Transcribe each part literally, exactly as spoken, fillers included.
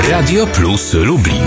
Radio Plus Lublin.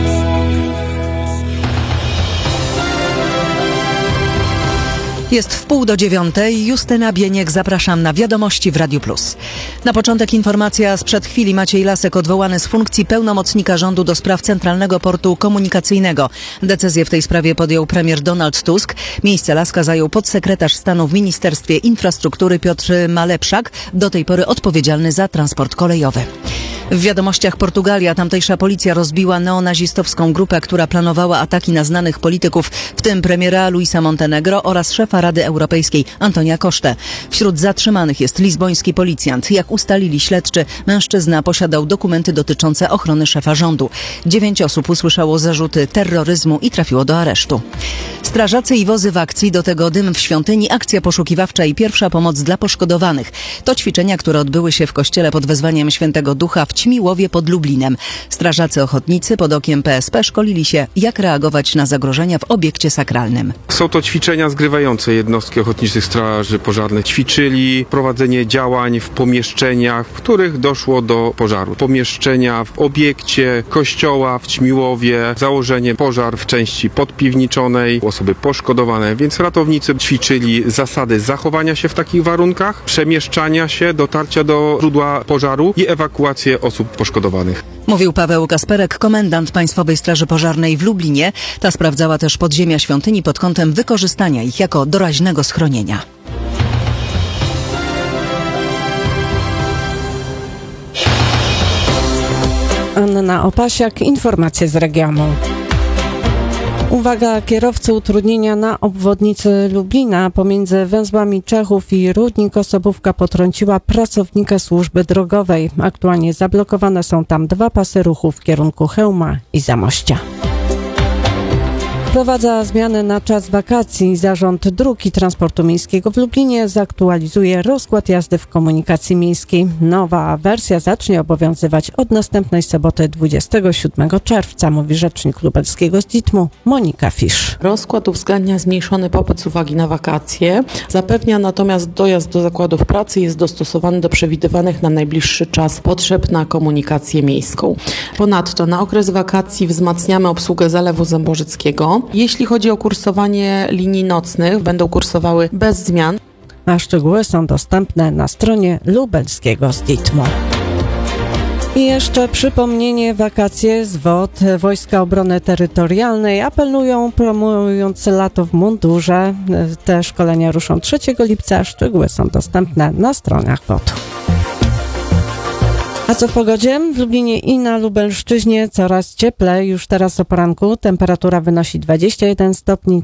Jest w pół do dziewiątej. Justyna Bieniek, zapraszam na Wiadomości w Radiu Plus. Na początek informacja sprzed chwili. Maciej Lasek odwołany z funkcji pełnomocnika rządu do spraw Centralnego Portu Komunikacyjnego. Decyzję w tej sprawie podjął premier Donald Tusk. Miejsce Laska zajął podsekretarz stanu w Ministerstwie Infrastruktury Piotr Malepszak, do tej pory odpowiedzialny za transport kolejowy. W wiadomościach Portugalia. Tamtejsza policja rozbiła neonazistowską grupę, która planowała ataki na znanych polityków, w tym premiera Luisa Montenegro oraz szefa Rady Europejskiej Antonia Coste. Wśród zatrzymanych jest lizboński policjant. Jak ustalili śledczy, mężczyzna posiadał dokumenty dotyczące ochrony szefa rządu. Dziewięć osób usłyszało zarzuty terroryzmu i trafiło do aresztu. Strażacy i wozy w akcji, do tego dym w świątyni, akcja poszukiwawcza i pierwsza pomoc dla poszkodowanych. To ćwiczenia, które odbyły się w kościele pod wezwaniem Świętego Ducha w Ćmiłowie pod Lublinem. Strażacy ochotnicy pod okiem P S P szkolili się, jak reagować na zagrożenia w obiekcie sakralnym. Są to ćwiczenia zgrywające. Jednostki ochotniczych straży pożarnych ćwiczyli prowadzenie działań w pomieszczeniach, w których doszło do pożaru. Pomieszczenia w obiekcie kościoła w Ćmiłowie, założenie pożar w części podpiwniczonej, osoby poszkodowane, więc ratownicy ćwiczyli zasady zachowania się w takich warunkach, przemieszczania się, dotarcia do źródła pożaru i ewakuację osób poszkodowanych. Mówił Paweł Kasperek, komendant Państwowej Straży Pożarnej w Lublinie. Ta sprawdzała też podziemia świątyni pod kątem wykorzystania ich jako doraźnego schronienia. Anna Opasiak, informacje z regionu. Uwaga, kierowcy, utrudnienia na obwodnicy Lublina pomiędzy węzłami Czechów i Rudnik osobówka potrąciła pracownika służby drogowej. Aktualnie zablokowane są tam dwa pasy ruchu w kierunku Chełma i Zamościa. Wprowadza zmiany na czas wakacji. Zarząd Dróg i Transportu Miejskiego w Lublinie zaktualizuje rozkład jazdy w komunikacji miejskiej. Nowa wersja zacznie obowiązywać od następnej soboty dwudziestego siódmego czerwca, mówi rzecznik lubelskiego SDITM-u Monika Fisz. Rozkład uwzględnia zmniejszony popyt z uwagi na wakacje, zapewnia natomiast dojazd do zakładów pracy jest dostosowany do przewidywanych na najbliższy czas potrzeb na komunikację miejską. Ponadto na okres wakacji wzmacniamy obsługę Zalewu Zębożyckiego. Jeśli chodzi o kursowanie linii nocnych, będą kursowały bez zmian. A szczegóły są dostępne na stronie lubelskiego SDITM-u. I jeszcze przypomnienie, wakacje z W O T. Wojska Obrony Terytorialnej apelują, promując lato w mundurze. Te szkolenia ruszą trzeciego lipca, szczegóły są dostępne na stronach W O T-u. A co w pogodzie? W Lublinie i na Lubelszczyźnie coraz cieplej. Już teraz o poranku temperatura wynosi dwadzieścia jeden stopni.